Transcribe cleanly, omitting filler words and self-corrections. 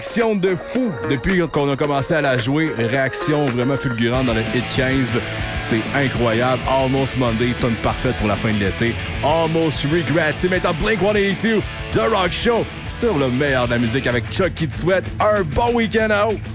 Réaction de fou depuis qu'on a commencé à la jouer. Réaction vraiment fulgurante dans le Hit 15. C'est incroyable. Almost Monday, tonne parfaite pour la fin de l'été. Almost Regret. C'est maintenant Blink-182, The Rock Show, sur le meilleur de la musique avec Chuck qui te souhaite un bon week-end out.